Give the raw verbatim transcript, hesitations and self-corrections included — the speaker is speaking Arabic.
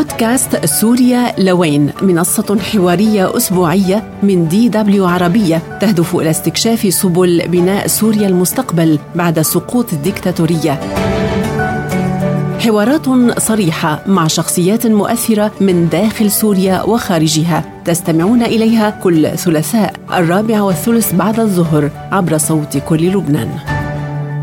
بودكاست سوريا لوين، منصة حوارية أسبوعية من دي دبليو عربية تهدف إلى استكشاف سبل بناء سوريا المستقبل بعد سقوط الديكتاتورية. حوارات صريحة مع شخصيات مؤثرة من داخل سوريا وخارجها، تستمعون إليها كل ثلاثاء الرابع والثلث بعد الظهر عبر صوت كل لبنان.